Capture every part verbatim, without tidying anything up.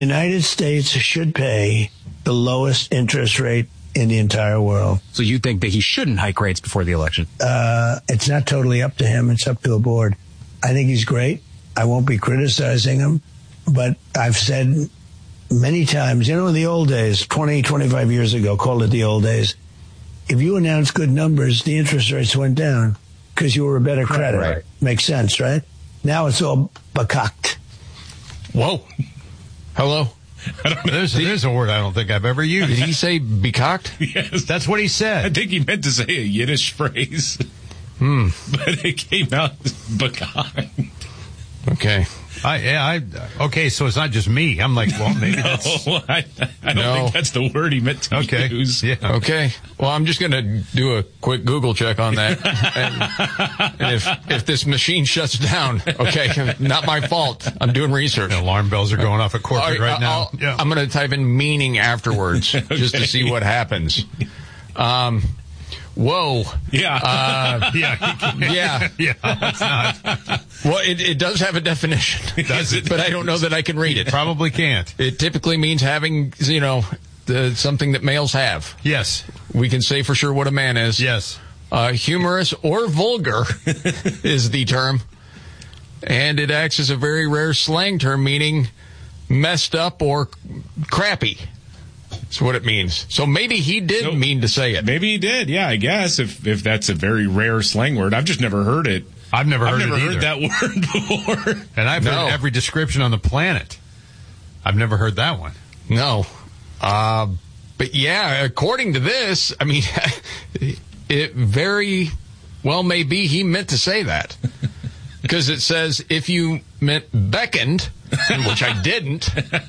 The United States should pay the lowest interest rate in the entire world. So you think that he shouldn't hike rates before the election? Uh, it's not totally up to him. It's up to a board. I think he's great. I won't be criticizing him, but I've said many times, you know, in the old days, twenty, twenty-five years ago, called it the old days, if you announced good numbers, the interest rates went down because you were a better credit. Right. Makes sense, right? Now it's all bakakt. Whoa. Hello? I don't know. There's, there's a word I don't think I've ever used. Did he say becocked? Yes. That's what he said. I think he meant to say a Yiddish phrase. Hmm. But it came out bakakt. Okay. I, yeah, I, okay, so it's not just me. I'm like, well, maybe no, that's... I, I don't No. think that's the word he meant to Okay. use. Yeah. Okay. Well, I'm just going to do a quick Google check on that. and, and if if this machine shuts down, okay, not my fault. I'm doing research. The alarm bells are going off at corporate All right now. I'll- Yeah. I'm going to type in meaning afterwards just to Okay. see what happens. Um, whoa. Yeah. Uh, yeah. yeah. Yeah, it's not. Well, it, it does have a definition. Does it? But I don't know that I can read it. Probably can't. It typically means having, you know, the, something that males have. Yes. We can say for sure what a man is. Yes. Uh, humorous or vulgar is the term. And it acts as a very rare slang term, meaning messed up or crappy. That's what it means. So maybe he did So- mean to say it. Maybe he did. Yeah, I guess if if that's a very rare slang word. I've just never heard it. I've never I've heard never it heard either. that word before. And I've No. heard every description on the planet. I've never heard that one. No. Uh, but yeah, according to this, I mean, it very well may be he meant to say that. Because it says if you meant beckoned, which I didn't,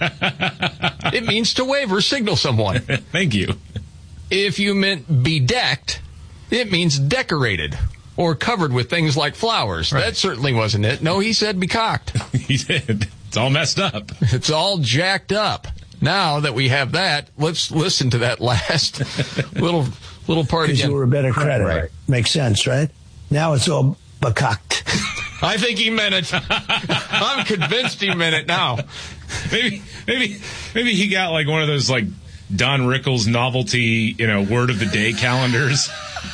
it means to wave or signal someone. Thank you. If you meant bedecked, it means decorated or covered with things like flowers. Right. That certainly wasn't it. No, he said becocked. He did. It's all messed up. It's all jacked up. Now that we have that, let's listen to that last little little part Because again. you were a better credit. Right. Makes sense, right? Now it's all bakakt. I think he meant it. I'm convinced he meant it now. Maybe, maybe, maybe he got like one of those like Don Rickles novelty, you know, word of the day calendars.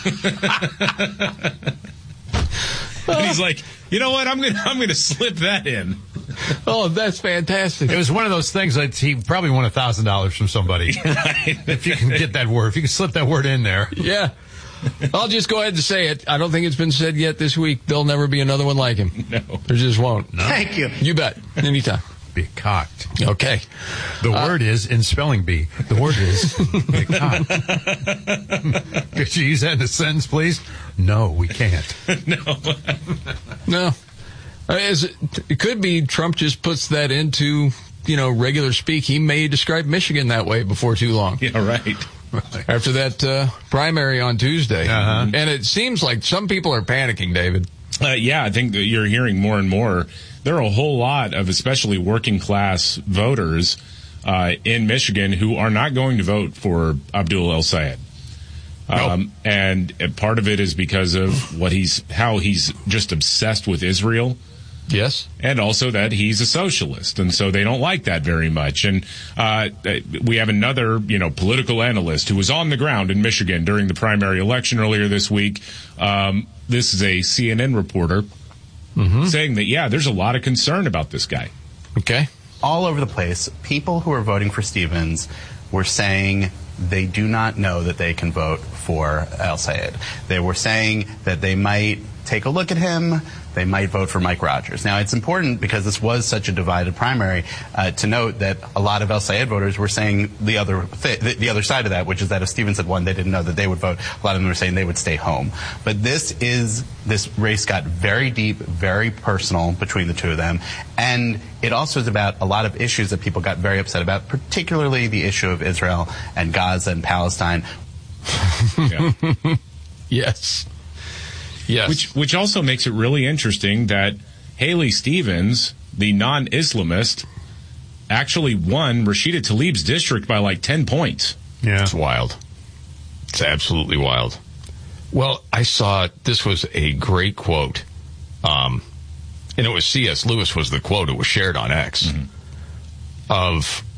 And he's like, you know what? I'm gonna, I'm gonna slip that in. Oh, that's fantastic. It was one of those things that he probably won a thousand dollars from somebody. If you can get that word, if you can slip that word in there. Yeah. I'll just go ahead and say it. I don't think it's been said yet this week. There'll never be another one like him. No. There just won't. No. Thank you. You bet. Anytime. Be cocked. Okay. The Uh, word is in spelling bee. The word is be cocked. Could you use that in a sentence, please? No, we can't. No. No. Uh, is it, it could be Trump just puts that into, you know, regular speak. He may describe Michigan that way before too long. Yeah, right. After that uh, primary on Tuesday. Uh-huh. And it seems like some people are panicking, David. Uh, yeah, I think that you're hearing more and more. There are a whole lot of especially working class voters uh, in Michigan who are not going to vote for Abdul El Sayed. Um, and part of it is because of what he's, how he's just obsessed with Israel. Yes. And also that he's a socialist, and so they don't like that very much. And uh, we have another, you know, political analyst who was on the ground in Michigan during the primary election earlier this week. Um, this is a C N N reporter Mm-hmm. saying that, yeah, there's a lot of concern about this guy. Okay. All over the place, people who are voting for Stevens were saying they do not know that they can vote for El Sayed. They were saying that they might take a look at him. They might vote for Mike Rogers. Now, it's important because this was such a divided primary uh, to note that a lot of El Sayed voters were saying the other th- the, the other side of that, which is that if Stevens had won, they didn't know that they would vote. A lot of them were saying they would stay home. But this is this race got very deep, very personal between the two of them, and it also is about a lot of issues that people got very upset about, particularly the issue of Israel and Gaza and Palestine. Yeah. Yes. Yes. Which which also makes it really interesting that Haley Stevens, the non-Islamist, actually won Rashida Tlaib's district by like ten points. Yeah. It's wild. It's absolutely wild. Well, I saw, this was a great quote. Um, and it was C S. Lewis was the quote. It was shared on X. Mm-hmm. of